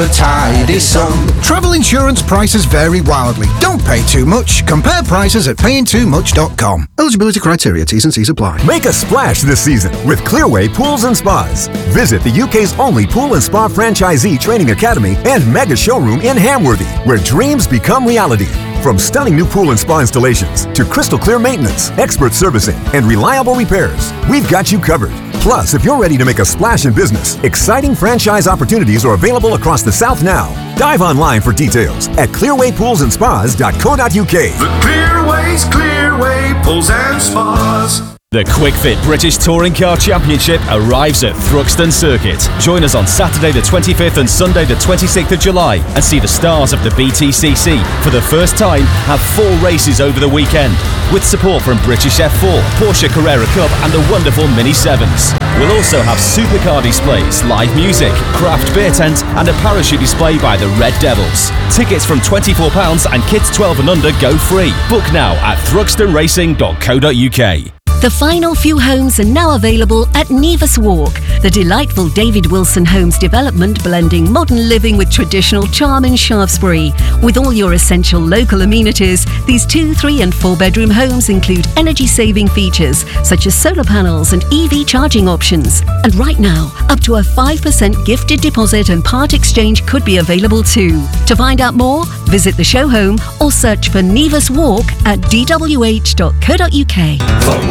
the tidy sum. Travel insurance prices vary wildly. Don't pay too much. Compare prices at payingtoomuch.com. Eligibility criteria, T's and C's apply. Make a splash this season with Clearway Pools and Spas. Visit the UK's only pool and spa franchisee training academy and mega showroom in Hamworthy, where dreams become reality. From stunning new pool and spa installations to crystal clear maintenance, expert servicing, and reliable repairs, we've got you covered. Plus, if you're ready to make a splash in business, exciting franchise opportunities are available across the South now. Dive online for details at clearwaypoolsandspas.co.uk. The Clearway's Clearway Pools and Spas. The Quick Fit British Touring Car Championship arrives at Thruxton Circuit. Join us on Saturday the 25th and Sunday the 26th of July and see the stars of the BTCC. For the first time, have 4 races over the weekend, with support from British F4, Porsche Carrera Cup and the wonderful Mini 7s. We'll also have supercar displays, live music, craft beer tent and a parachute display by the Red Devils. Tickets from £24 and kids 12 and under go free. Book now at thruxtonracing.co.uk. The final few homes are now available at Nevis Walk, the delightful David Wilson Homes development blending modern living with traditional charm in Shaftesbury. With all your essential local amenities, these 2, 3 and 4 bedroom homes include energy-saving features such as solar panels and EV charging options. And right now, up to a 5% gifted deposit and part exchange could be available too. To find out more, visit the show home or search for Nevis Walk at dwh.co.uk.